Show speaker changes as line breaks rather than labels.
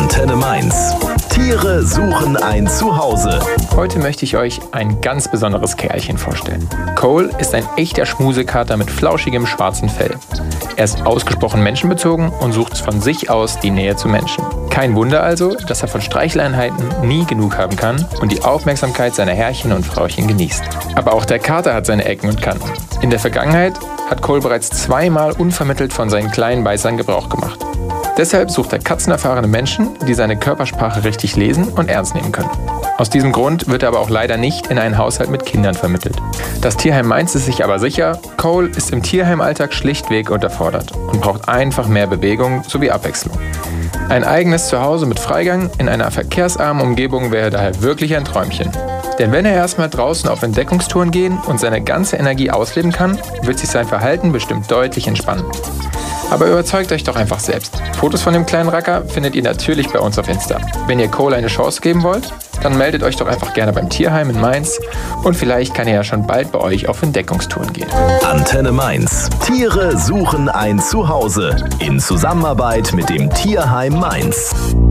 Antenne Mainz. Tiere suchen ein Zuhause.
Heute möchte ich euch ein ganz besonderes Kerlchen vorstellen. Cole ist ein echter Schmusekater mit flauschigem schwarzen Fell. Er ist ausgesprochen menschenbezogen und sucht von sich aus die Nähe zu Menschen. Kein Wunder also, dass er von Streicheleinheiten nie genug haben kann und die Aufmerksamkeit seiner Herrchen und Frauchen genießt. Aber auch der Kater hat seine Ecken und Kanten. In der Vergangenheit hat Cole bereits zweimal unvermittelt von seinen kleinen Beißern Gebrauch gemacht. Deshalb sucht er katzenerfahrene Menschen, die seine Körpersprache richtig lesen und ernst nehmen können. Aus diesem Grund wird er aber auch leider nicht in einen Haushalt mit Kindern vermittelt. Das Tierheim Mainz ist sich aber sicher, Cole ist im Tierheimalltag schlichtweg unterfordert und braucht einfach mehr Bewegung sowie Abwechslung. Ein eigenes Zuhause mit Freigang in einer verkehrsarmen Umgebung wäre daher wirklich ein Träumchen. Denn wenn er erstmal draußen auf Entdeckungstouren gehen und seine ganze Energie ausleben kann, wird sich sein Verhalten bestimmt deutlich entspannen. Aber überzeugt euch doch einfach selbst. Fotos von dem kleinen Racker findet ihr natürlich bei uns auf Insta. Wenn ihr Cole eine Chance geben wollt, dann meldet euch doch einfach gerne beim Tierheim in Mainz und vielleicht kann er ja schon bald bei euch auf Entdeckungstouren gehen.
Antenne Mainz. Tiere suchen ein Zuhause in Zusammenarbeit mit dem Tierheim Mainz.